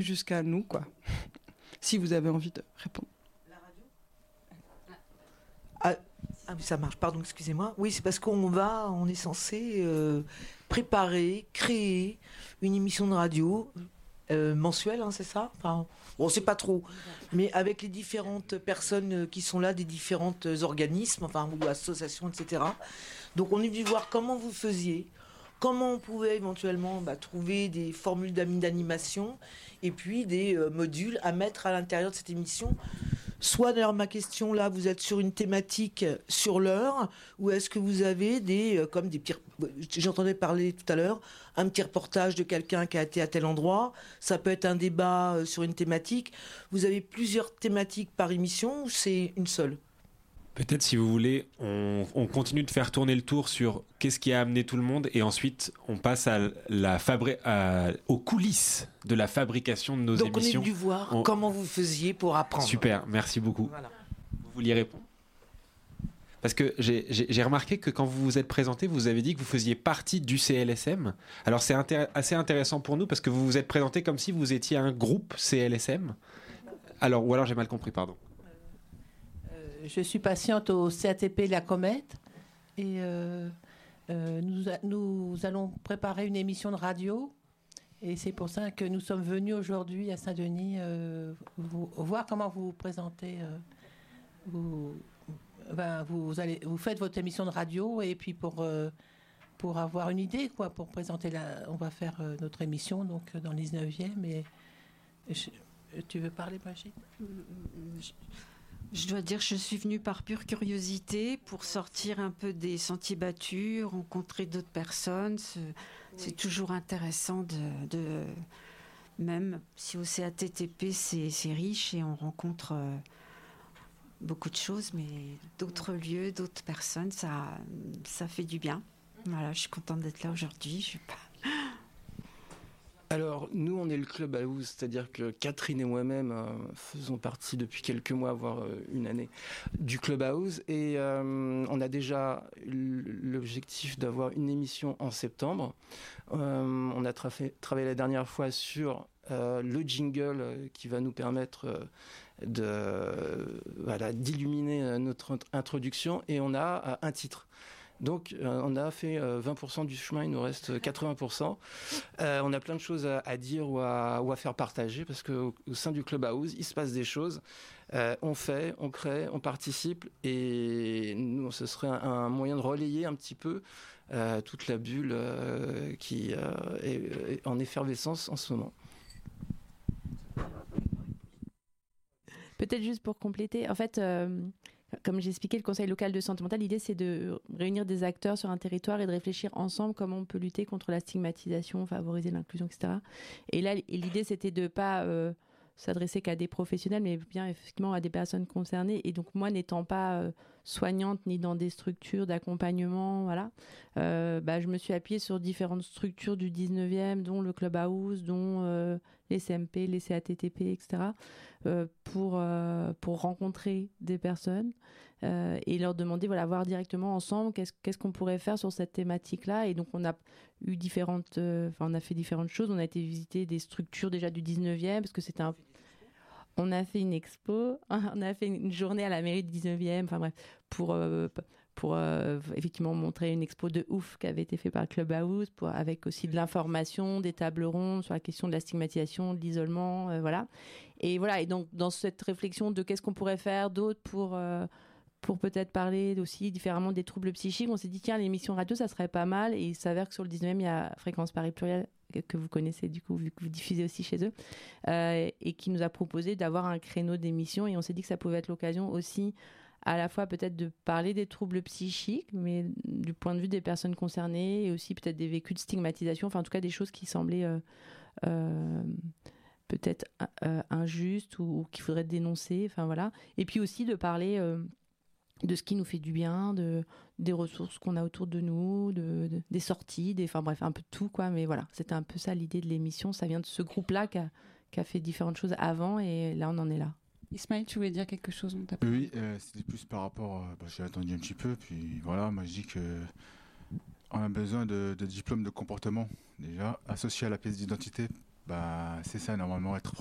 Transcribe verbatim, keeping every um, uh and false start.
jusqu'à nous, quoi. Si vous avez envie de répondre. La radio ah, ah oui, ça marche, pardon, excusez-moi. Oui, c'est parce qu'on va, on est censé euh, préparer, créer une émission de radio euh, mensuelle, hein, c'est ça enfin, on ne sait pas trop, mais avec les différentes personnes qui sont là, des différents organismes, enfin, ou associations, et cetera. Donc on est venu voir comment vous faisiez, comment on pouvait éventuellement bah, trouver des formules d'animation et puis des euh, modules à mettre à l'intérieur de cette émission. Soit d'ailleurs ma question là, vous êtes sur une thématique sur l'heure, ou est-ce que vous avez des euh, comme des petits, j'entendais parler tout à l'heure, un petit reportage de quelqu'un qui a été à tel endroit. Ça peut être un débat euh, sur une thématique. Vous avez plusieurs thématiques par émission ou c'est une seule? Peut-être, si vous voulez, on, on continue de faire tourner le tour sur qu'est-ce qui a amené tout le monde, et ensuite on passe à la fabri- à, aux coulisses de la fabrication de nos Donc émissions. Donc on est venu voir on... comment vous faisiez pour apprendre. Super, merci beaucoup. Voilà. Vous vouliez répondre? Parce que j'ai, j'ai, j'ai remarqué que quand vous vous êtes présenté, vous avez dit que vous faisiez partie du C L S M. Alors c'est intér- assez intéressant pour nous parce que vous vous êtes présenté comme si vous étiez un groupe C L S M. Alors, ou alors j'ai mal compris, pardon. Je suis patiente au C A T P La Comète et euh, euh, nous, a, nous allons préparer une émission de radio et c'est pour ça que nous sommes venus aujourd'hui à Saint-Denis euh, vous, voir comment vous vous présentez. Euh, vous, ben, vous, allez, vous faites votre émission de radio et puis pour, euh, pour avoir une idée, quoi, pour présenter la... On va faire euh, notre émission donc, dans le dix-neuvième. Et, je, tu veux parler, Brigitte? je... Je dois dire que je suis venue par pure curiosité pour sortir un peu des sentiers battus, rencontrer d'autres personnes. C'est, oui. c'est toujours intéressant de, de... Même si au C A T T P c'est, c'est riche et on rencontre euh, beaucoup de choses, mais d'autres oui. lieux, d'autres personnes, ça, ça fait du bien. Voilà, je suis contente d'être là aujourd'hui. Je suis pas... Alors, nous, on est le Club House, c'est-à-dire que Catherine et moi-même euh, faisons partie depuis quelques mois, voire euh, une année, du Club House. Et euh, on a déjà l'objectif d'avoir une émission en septembre. Euh, on a tra- travaillé la dernière fois sur euh, le jingle qui va nous permettre euh, de, euh, voilà, d'illuminer notre introduction. Et on a euh, un titre. Donc, euh, on a fait euh, vingt pour cent du chemin, il nous reste quatre-vingts pour cent. Euh, on a plein de choses à, à dire ou à, ou à faire partager parce qu'au au sein du Clubhouse, il se passe des choses. Euh, on fait, on crée, on participe et nous, ce serait un, un moyen de relayer un petit peu euh, toute la bulle euh, qui euh, est, est en effervescence en ce moment. Peut-être juste pour compléter, en fait... Euh... Comme j'ai expliqué, le Conseil local de santé mentale, l'idée c'est de réunir des acteurs sur un territoire et de réfléchir ensemble comment on peut lutter contre la stigmatisation, favoriser l'inclusion, et cetera. Et là, l'idée c'était de ne pas euh, s'adresser qu'à des professionnels, mais bien effectivement à des personnes concernées. Et donc moi, n'étant pas euh, soignante ni dans des structures d'accompagnement, voilà, euh, bah, je me suis appuyée sur différentes structures du dix-neuvième, dont le Clubhouse, dont euh, les C M P, les C A T T P, et cetera, euh, pour, euh, pour rencontrer des personnes euh, et leur demander, voilà, voir directement ensemble qu'est-ce, qu'est-ce qu'on pourrait faire sur cette thématique-là. Et donc, on a eu différentes, euh, enfin, on a fait différentes choses. On a été visiter des structures déjà du dix-neuvième, parce que c'était un... On a fait une expo, on a fait une journée à la mairie du dix-neuvième, enfin bref, pour... Euh, pour euh, effectivement montrer une expo de ouf qui avait été faite par le Clubhouse, pour, avec aussi de l'information, des tables rondes sur la question de la stigmatisation, de l'isolement, euh, voilà. Et voilà, et donc dans cette réflexion de qu'est-ce qu'on pourrait faire d'autre pour, euh, pour peut-être parler aussi différemment des troubles psychiques, on s'est dit tiens, l'émission radio, ça serait pas mal, et il s'avère que sur le dix-neuvième, il y a Fréquence Paris Pluriel, que vous connaissez du coup, vu que vous diffusez aussi chez eux, euh, et qui nous a proposé d'avoir un créneau d'émission, et on s'est dit que ça pouvait être l'occasion aussi à la fois peut-être de parler des troubles psychiques, mais du point de vue des personnes concernées, et aussi peut-être des vécus de stigmatisation, enfin en tout cas des choses qui semblaient euh, euh, peut-être euh, injustes ou, ou qu'il faudrait dénoncer, enfin voilà. Et puis aussi de parler euh, de ce qui nous fait du bien, de, des ressources qu'on a autour de nous, de, de, des sorties, des, enfin bref, un peu de tout, quoi. Mais voilà, c'était un peu ça l'idée de l'émission, ça vient de ce groupe-là qui a, qui a fait différentes choses avant, et là on en est là. Ismaël, tu voulais dire quelque chose? Oui, euh, c'était plus par rapport... Euh, bah, j'ai attendu un petit peu, puis voilà, moi je dis qu'on a besoin de, de diplômes de comportement, déjà, associés à la pièce d'identité, bah, c'est ça, normalement, être